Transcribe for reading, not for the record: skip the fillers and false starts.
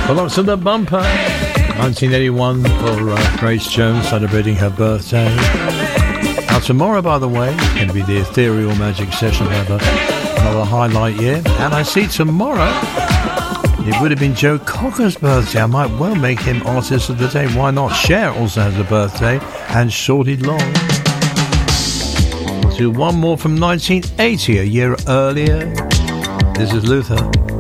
Well, up to the bumper. 1981 for Grace Jones celebrating her birthday. Now tomorrow, by the way, can be the Ethereal Magic Session of another highlight year. And I see tomorrow it would have been Joe Cocker's birthday. I might well make him Artist of the Day. Why not? Cher also has a birthday, and Shorty Long. We'll do one more from 1980, a year earlier. This is Luther.